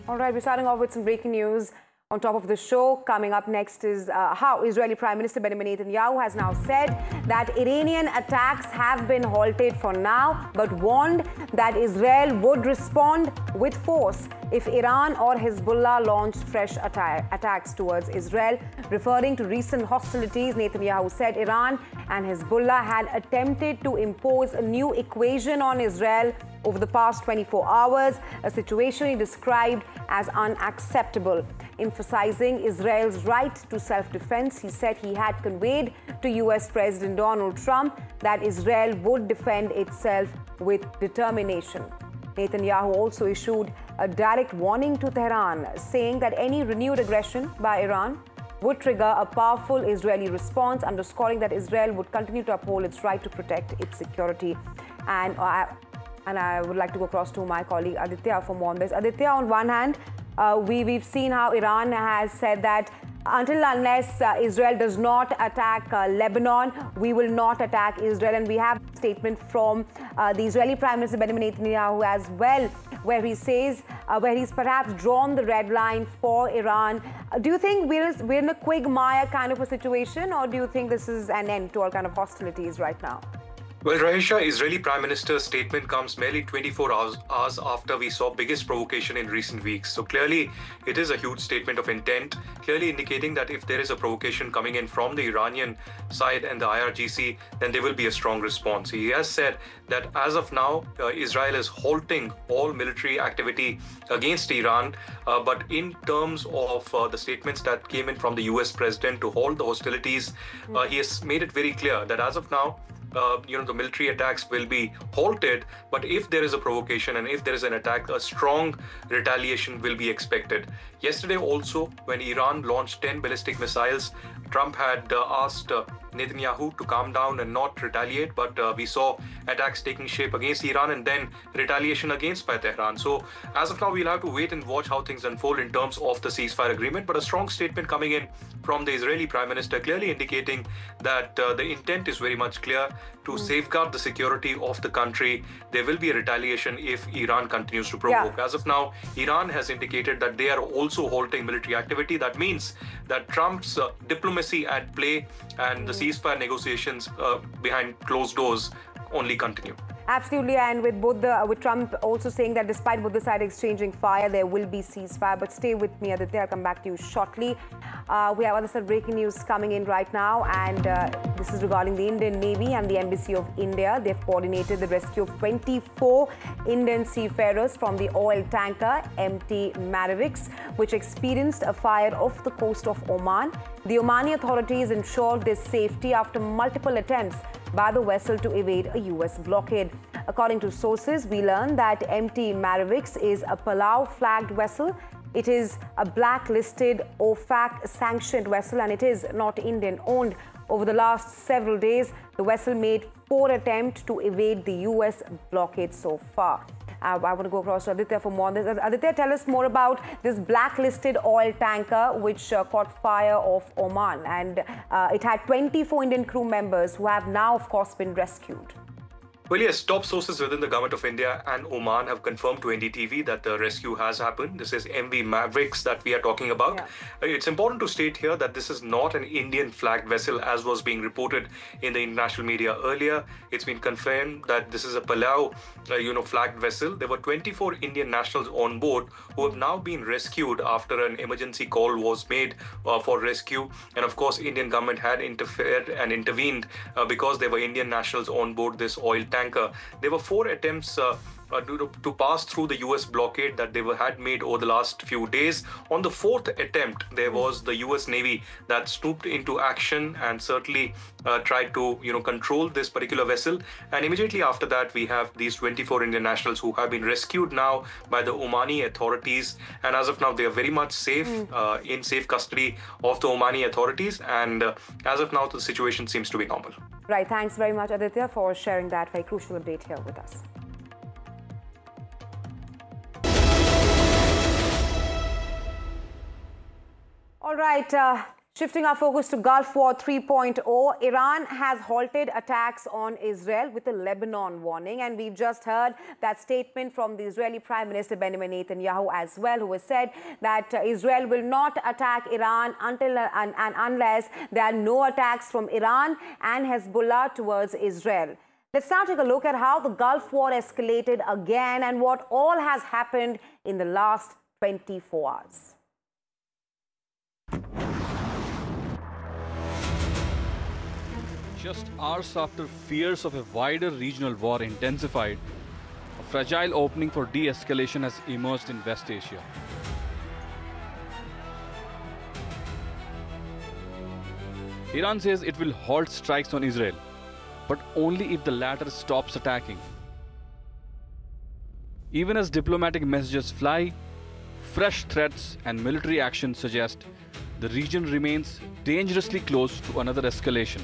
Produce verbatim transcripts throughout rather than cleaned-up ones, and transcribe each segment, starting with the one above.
All right, we're starting off with some breaking news on top of the show. Coming up next is uh, how Israeli Prime Minister Benjamin Netanyahu has now said that Iranian attacks have been halted for now, but warned that Israel would respond with force if Iran or Hezbollah launched fresh atta- attacks towards Israel. Referring to recent hostilities, Netanyahu said Iran and Hezbollah had attempted to impose a new equation on Israel over the past twenty-four hours, a situation he described as unacceptable. Emphasizing Israel's right to self-defense, he said he had conveyed to U S President Donald Trump that Israel would defend itself with determination. Netanyahu also issued a direct warning to Tehran, saying that any renewed aggression by Iran would trigger a powerful Israeli response, underscoring that Israel would continue to uphold its right to protect its security. And I, and I would like to go across to my colleague Aditya for more on this. Aditya, on one hand, uh, we, we've seen how Iran has said that until unless uh, Israel does not attack uh, Lebanon, we will not attack Israel. And we have a statement from uh, the Israeli Prime Minister Benjamin Netanyahu as well, where he says, uh, where he's perhaps drawn the red line for Iran. Uh, do you think we're, we're in a quagmire kind of a situation, or do you think this is an end to all kind of hostilities right now? Well, Rahisha, Israeli Prime Minister's statement comes merely twenty-four hours, hours after we saw biggest provocation in recent weeks. So clearly, it is a huge statement of intent, clearly indicating that if there is a provocation coming in from the Iranian side and the I R G C, then there will be a strong response. He has said that as of now, uh, Israel is halting all military activity against Iran. Uh, but in terms of uh, the statements that came in from the U S president to halt the hostilities, uh, he has made it very clear that as of now, Uh, you know, the military attacks will be halted, but if there is a provocation and if there is an attack, a strong retaliation will be expected. Yesterday also, when Iran launched ten ballistic missiles, Trump had uh, asked uh, Netanyahu to calm down and not retaliate, but uh, we saw attacks taking shape against Iran and then retaliation against by Tehran. So as of now, we'll have to wait and watch how things unfold in terms of the ceasefire agreement, but a strong statement coming in from the Israeli Prime Minister clearly indicating that uh, the intent is very much clear to mm. safeguard the security of the country. There will be a retaliation if Iran continues to provoke. Yeah. As of now, Iran has indicated that they are also halting military activity. That means that Trump's uh, diplomacy at play and mm. the ceasefire negotiations uh, behind closed doors only continue. Absolutely, and with both the with Trump also saying that despite both the sides exchanging fire, there will be ceasefire. But stay with me, Aditya. I'll come back to you shortly. Uh, we have other breaking news coming in right now, and uh, this is regarding the Indian Navy and the Embassy of India. They've coordinated the rescue of twenty-four Indian seafarers from the oil tanker M T Mavericks, which experienced a fire off the coast of Oman. The Omani authorities ensured their safety after multiple attempts by the vessel to evade a U S blockade. According to sources, we learned that M T Mavericks is a Palau-flagged vessel. It is a blacklisted O F A C-sanctioned vessel, and it is not Indian-owned. Over the last several days, the vessel made four attempts to evade the U S blockade so far. Uh, I want to go across to Aditya for more on this. Aditya, tell us more about this blacklisted oil tanker which uh, caught fire off Oman, and uh, it had twenty-four Indian crew members who have now, of course, been rescued. Well, yes, top sources within the government of India and Oman have confirmed to N D T V that the rescue has happened. This is M V Mavericks that we are talking about. Yeah. It's important to state here that this is not an Indian flagged vessel as was being reported in the international media earlier. It's been confirmed that this is a Palau, uh, you know, flagged vessel. There were twenty-four Indian nationals on board who have now been rescued after an emergency call was made uh, for rescue. And of course, Indian government had interfered and intervened uh, because there were Indian nationals on board this oil tanker. Tanker. There were four attempts uh, uh, to, to pass through the U S blockade that they were, had made over the last few days. On the fourth attempt, there was the U S Navy that swooped into action and certainly uh, tried to, you know, control this particular vessel. And immediately after that, we have these twenty-four Indian nationals who have been rescued now by the Omani authorities. And as of now, they are very much safe, mm. uh, in safe custody of the Omani authorities. And uh, as of now, the situation seems to be normal. Right. Thanks very much, Aditya, for sharing that very crucial update here with us. All right. Uh, Shifting our focus to Gulf War three point oh, Iran has halted attacks on Israel with a Lebanon warning. And we've just heard that statement from the Israeli Prime Minister Benjamin Netanyahu as well, who has said that uh, Israel will not attack Iran until uh, and, and unless there are no attacks from Iran and Hezbollah towards Israel. Let's now take a look at how the Gulf War escalated again and what all has happened in the last twenty-four hours. Just hours after fears of a wider regional war intensified, a fragile opening for de-escalation has emerged in West Asia. Iran says it will halt strikes on Israel, but only if the latter stops attacking. Even as diplomatic messages fly, fresh threats and military action suggest the region remains dangerously close to another escalation.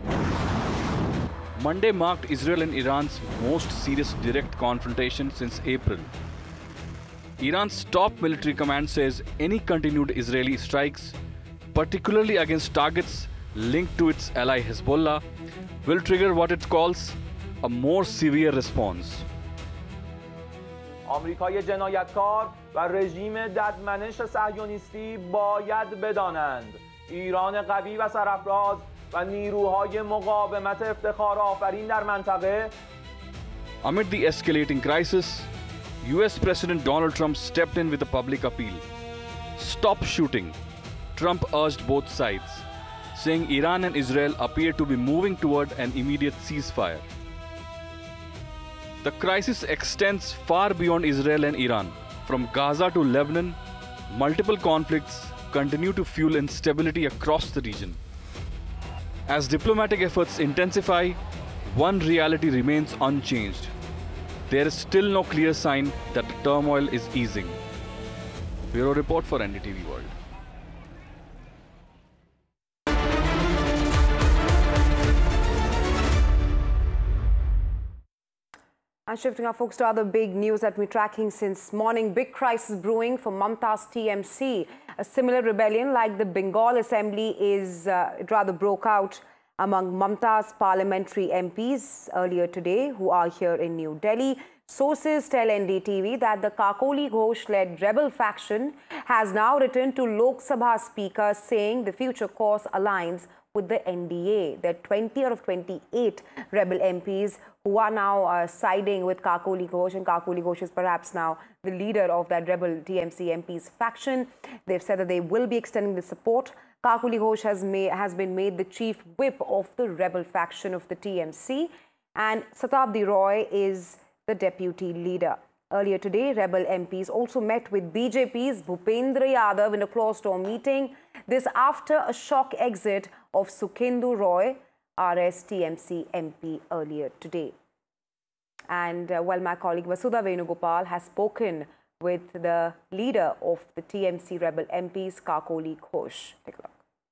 Monday marked Israel and Iran's most serious direct confrontation since April. Iran's top military command says any continued Israeli strikes, particularly against targets linked to its ally Hezbollah, will trigger what it calls a more severe response. آمریکای جنایتکار و رژیم ددمنش صهیونیستی باید بدانند ایران قوی و سرافراز و نیروهای مقاومت افتخار آفرین در منطقه. Amid the escalating crisis, U S President Donald Trump stepped in with a public appeal. Stop shooting, Trump urged both sides, saying Iran and Israel appear to be moving toward an immediate ceasefire. The crisis extends far beyond Israel and Iran. From Gaza to Lebanon, multiple conflicts continue to fuel instability across the region. As diplomatic efforts intensify, one reality remains unchanged. There is still no clear sign that the turmoil is easing. Bureau Report for N D T V World. And shifting our focus to other big news that we're tracking since morning, big crisis brewing for Mamta's T M C. A similar rebellion like the Bengal Assembly is uh, it rather broke out among Mamta's parliamentary M Ps earlier today who are here in New Delhi. Sources tell N D T V that the Kakoli Ghosh-led rebel faction has now written to Lok Sabha Speaker saying the future course aligns with the N D A. There are twenty out of twenty-eight rebel M Ps who are now uh, siding with Kakoli Ghosh, and Kakoli Ghosh is perhaps now the leader of that rebel T M C M Ps faction. They've said that they will be extending the support. Kakoli Ghosh has, made, has been made the chief whip of the rebel faction of the T M C, and Satabdi Roy is the deputy leader. Earlier today, rebel M Ps also met with B J P's Bhupendra Yadav in a closed-door meeting. This after a shock exit of Sukhendu Roy, R S T M C M P, earlier today. And uh, well, my colleague Vasudha Venugopal has spoken with the leader of the T M C rebel M Ps, Kakoli Ghosh. Take a look.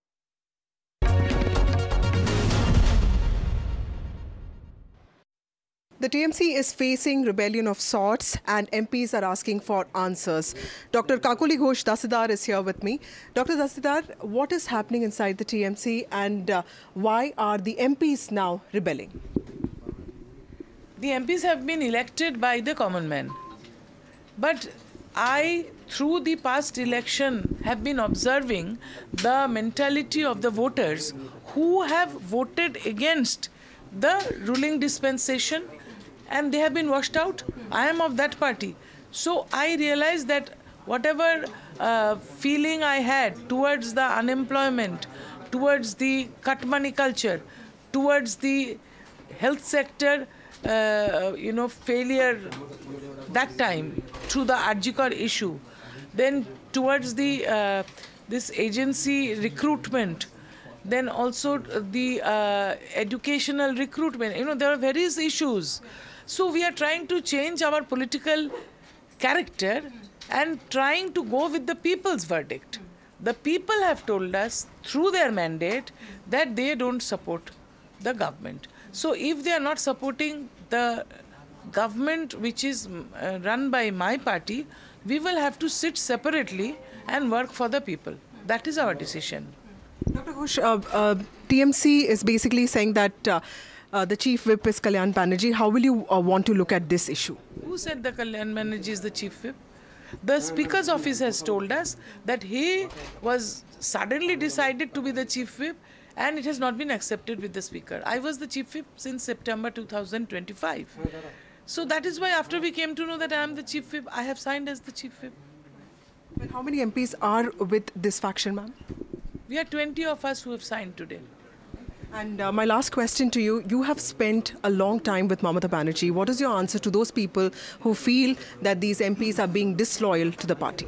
The T M C is facing rebellion of sorts and M Ps are asking for answers. Doctor Kakoli Ghosh Dasidar is here with me. Doctor Dasidar, what is happening inside the T M C and uh, why are the M Ps now rebelling? The M Ps have been elected by the common man. But I, through the past election, have been observing the mentality of the voters who have voted against the ruling dispensation, and they have been washed out. I am of that party. So I realized that whatever uh, feeling I had towards the unemployment, towards the cut money culture, towards the health sector, uh, you know, failure that time through the R G Kar issue, then towards the uh, this agency recruitment, then also the uh, educational recruitment. You know, there are various issues. So we are trying to change our political character and trying to go with the people's verdict. The people have told us through their mandate that they don't support the government. So if they are not supporting the government which is uh, run by my party, we will have to sit separately and work for the people. That is our decision. Doctor Ghosh, uh, uh, T M C is basically saying that uh, uh, the chief whip is Kalyan Banerjee. How will you uh, want to look at this issue? Who said the Kalyan Banerjee is the chief whip? The Speaker's office has told us that he was suddenly decided to be the chief whip, and it has not been accepted with the Speaker. I was the chief whip since September two thousand twenty-five. So that is why after we came to know that I am the chief whip, I have signed as the chief whip. And how many M Ps are with this faction, ma'am? We are twenty of us who have signed today. And uh, my last question to you, you have spent a long time with Mamata Banerjee. What is your answer to those people who feel that these M Ps are being disloyal to the party?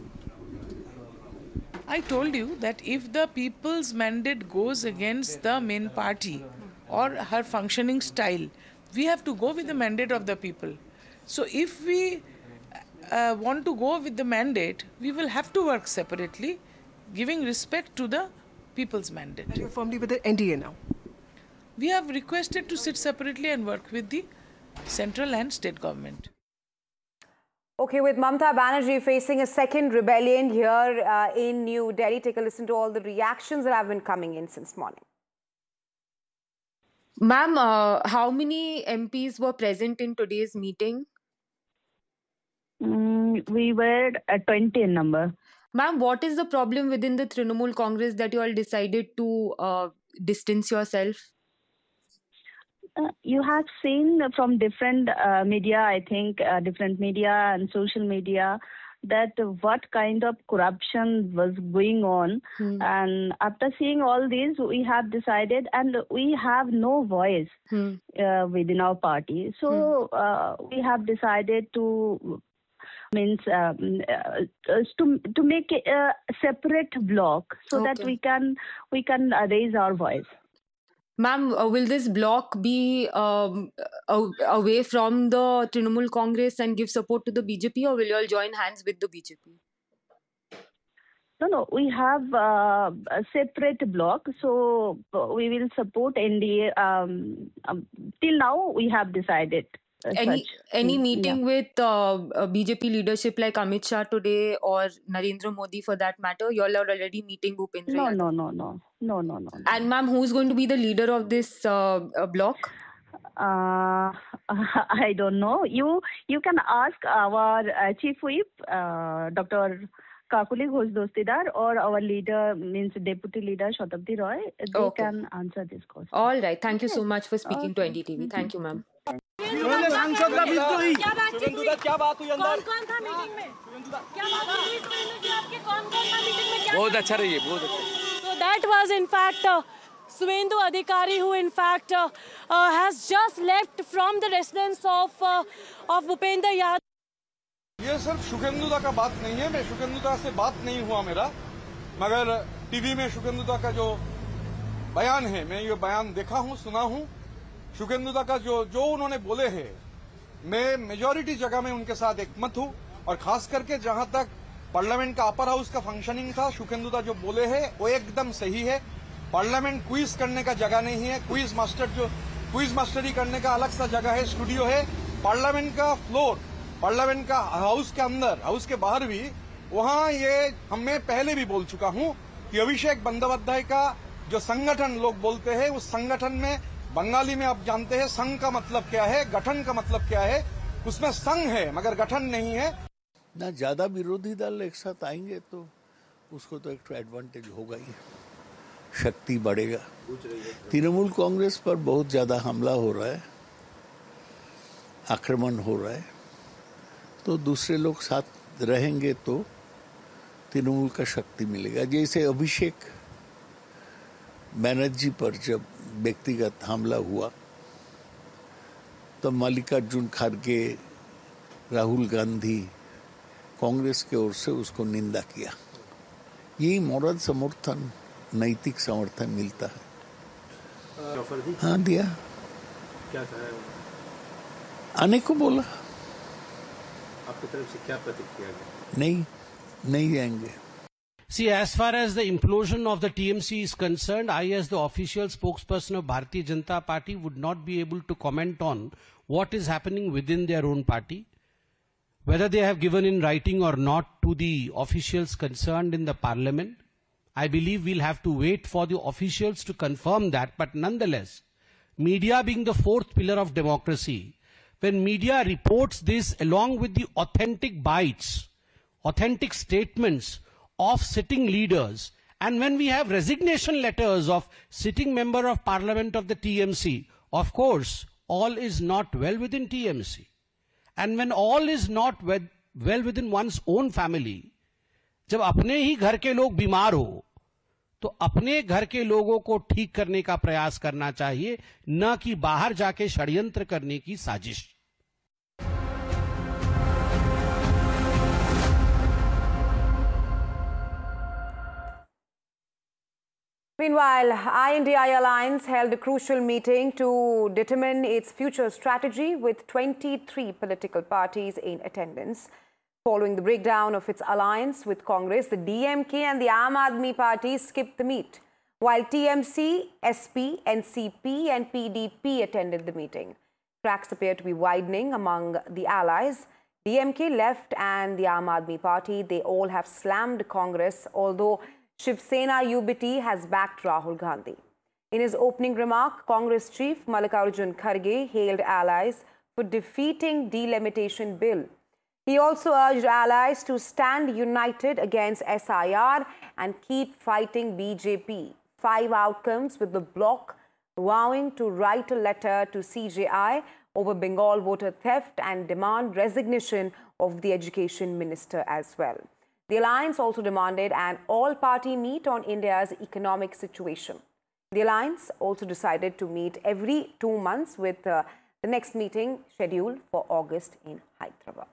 I told you that if the people's mandate goes against the main party or her functioning style, we have to go with the mandate of the people. So if we uh, want to go with the mandate, we will have to work separately, giving respect to the people's mandate. And you're firmly with the N D A now? We have requested to sit separately and work with the central and state government. Okay, with Mamata Banerjee facing a second rebellion here uh, in New Delhi, take a listen to all the reactions that have been coming in since morning. Ma'am, uh, how many M Ps were present in today's meeting? Mm, we were at twenty in number. Ma'am, what is the problem within the Trinamool Congress that you all decided to uh, distance yourself? Uh, you have seen from different uh, media, I think, uh, different media and social media, that what kind of corruption was going on. Hmm. And after seeing all this, we have decided, and we have no voice Hmm. uh, within our party. So Hmm. uh, we have decided to means um, uh, to to make a, a separate block so Okay. that we can we can uh, raise our voice. Ma'am, uh, will this bloc be um, a- away from the Trinamool Congress and give support to the B J P, or will you all join hands with the B J P? No, no, we have uh, a separate block, so uh, we will support N D A. Um, um, till now, we have decided. Uh, Any such. any Mm, meeting yeah. with uh, uh, B J P leadership like Amit Shah today or Narendra Modi for that matter? You all are already meeting Bhupendra No, Yadav. no, no, no, no, no, no. no. And ma'am, who's going to be the leader of this uh, uh, bloc? Uh, I don't know. You you can ask our uh, chief whip, uh, Doctor Kakuli Ghosh Dostidar, or our leader, means deputy leader Shatabdi Roy. They Okay. can answer this question. All right. Thank you so Yes. much for speaking Okay. to N D T V. Thank you, ma'am. सांसद का विद्रोही क्या बात हुई अंदर? कौन कौन था मीटिंग में? क्या बात हुई सुरेंद्र जी आपके? कौन कौन था मीटिंग में? क्या बहुत अच्छा रही है, बहुत अच्छा. So that was in fact uh, Suvendu Adhikari, who in fact uh, uh, has just left from the residence of uh, of Bhupendra Yadav. ये सिर्फ शुकेंदुदा का बात नहीं है. मैं शुकेंदुदा से बात नहीं हुआ मेरा, मगर टीवी में शुकेंदुदा का जो बयान है, मैं ये बयान देखा हूँ, सुना हूँ. शुकेंदुदा का जो जो उन्होंने बोले हैं, मैं मेजॉरिटी जगह में उनके साथ एकमत हूँ. और खास करके जहां तक पार्लियामेंट का अपर हाउस का फंक्शनिंग था, शुकेंदुदा जो बोले हैं वो एकदम सही है. पार्लियामेंट क्विज करने का जगह नहीं है. क्विज मास्टर जो क्विज मास्टरी करने का अलग सा जगह है, स्टूडियो है. पार्लियामेंट का फ्लोर, पार्लियामेंट का हाउस के अंदर, हाउस के बाहर भी, वहां ये हमें पहले भी बोल चुका हूं कि अभिषेक बंदोपाध्याय का जो संगठन लोग बोलते हैं, उस संगठन में बंगाली में आप जानते हैं संघ का मतलब क्या है, गठन का मतलब क्या है. उसमें संघ है मगर गठन नहीं है. ना ज्यादा विरोधी दल एक साथ आएंगे तो उसको तो एक एडवांटेज होगा ही, शक्ति बढ़ेगा. तृणमूल कांग्रेस पर बहुत ज्यादा हमला हो रहा है, आक्रमण हो रहा है, तो दूसरे लोग साथ रहेंगे तो तृणमूल का शक्ति मिलेगा. जैसे अभिषेक बैनर्जी पर जब व्यक्तिगत हमला हुआ तो मल्लिकार्जुन खड़गे, राहुल गांधी, कांग्रेस की ओर से उसको निंदा किया. यही मॉरल समर्थन, नैतिक समर्थन मिलता है. हाँ दिया. क्या कहा है? आने को बोला. आपकी तरफ से क्या प्रतिक्रिया है? नहीं नहीं जाएंगे. See, as far as the implosion of the T M C is concerned, I as the official spokesperson of Bharatiya Janata Party would not be able to comment on what is happening within their own party, whether they have given in writing or not to the officials concerned in the parliament. I believe we'll have to wait for the officials to confirm that. But nonetheless, media being the fourth pillar of democracy, when media reports this along with the authentic bites, authentic statements of sitting leaders, and when we have resignation letters of sitting member of parliament of the T M C, of course, all is not well within T M C. And when all is not well within one's own family, जब अपने ही घर के लोग बीमार हो, तो अपने घर के लोगों को ठीक करने का प्रयास करना चाहिए, न कि बाहर जाके षड्यंत्र करने की साजिश. Meanwhile, I N D I Alliance held a crucial meeting to determine its future strategy with twenty-three political parties in attendance. Following the breakdown of its alliance with Congress, the D M K and the Aam Aadmi Party skipped the meet, while T M C, S P, N C P and P D P attended the meeting. Cracks appear to be widening among the allies. D M K left and the Aam Aadmi Party, they all have slammed Congress, although Shiv Sena U B T has backed Rahul Gandhi. In his opening remark, Congress Chief Mallikarjun Kharge hailed allies for defeating delimitation bill. He also urged allies to stand united against S I R and keep fighting B J P. Five outcomes with the bloc vowing to write a letter to C J I over Bengal voter theft and demand resignation of the education minister as well. The alliance also demanded an all-party meet on India's economic situation. The alliance also decided to meet every two months with uh, the next meeting scheduled for August in Hyderabad.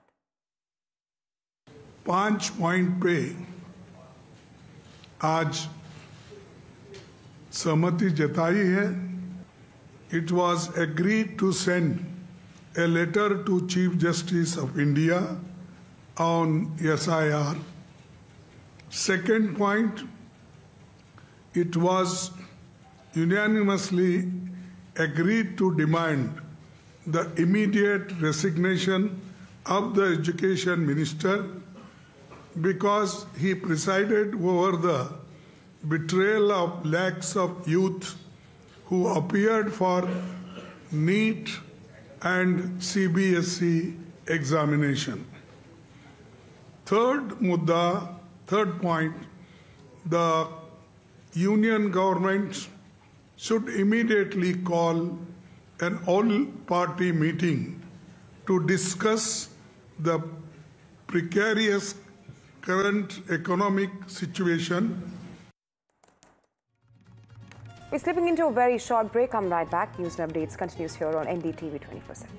पांच point पे आज सहमति जताई है. It was agreed to send a letter to Chief Justice of India on S I R. Second point, it was unanimously agreed to demand the immediate resignation of the Education Minister because he presided over the betrayal of lakhs of youth who appeared for NEET and C B S E examination. Third mudda, third point, the union government should immediately call an all-party meeting to discuss the precarious current economic situation. We're slipping into a very short break. Come right back. News and updates continues here on N D T V twenty-four seven.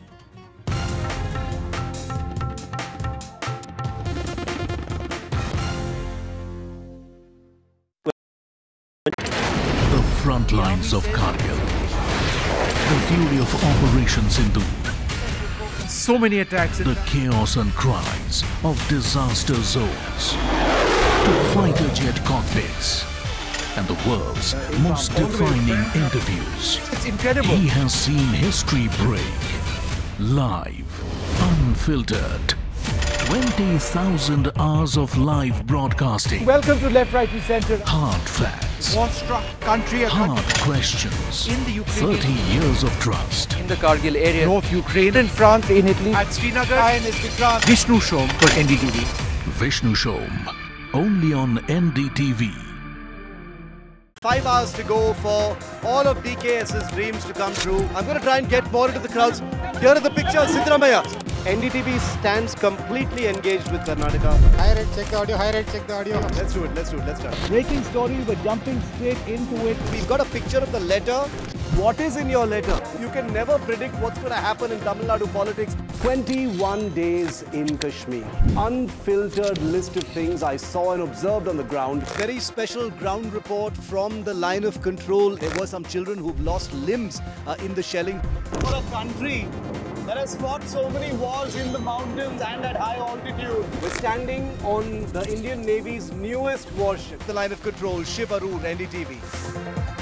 The front lines of Kargil. The fury of Operation Sindoor. So many attacks. The chaos and cries of disaster zones. To fighter jet cockpits. And the world's most defining interviews. It's incredible. He has seen history break. Live. Unfiltered. twenty thousand hours of live broadcasting. Welcome to Left, Right and Centre. Hard facts. War-struck country. Hard questions. In the Ukraine. thirty years of trust. In the Kargil area. North Ukraine. In France, in Italy. At Srinagar. I N S Vikrant. Vishnu Shom for N D T V. Vishnu Shom. Only on N D T V. Five hours to go for all of D K S's dreams to come true. I'm going to try and get more into the crowds. Here are the pictures, Siddaramaiah. N D T V stands completely engaged with Karnataka. High rate, check the audio, high rate, check the audio. Let's do it, let's do it, let's start. Breaking story, we're jumping straight into it. We've got a picture of the letter. What is in your letter? You can never predict what's going to happen in Tamil Nadu politics. twenty-one days in Kashmir. Unfiltered list of things I saw and observed on the ground. Very special ground report from the line of control. There were some children who've lost limbs uh, in the shelling. For a country that has fought so many wars in the mountains and at high altitude. We're standing on the Indian Navy's newest warship. The line of control, Shiv Arun, N D T V.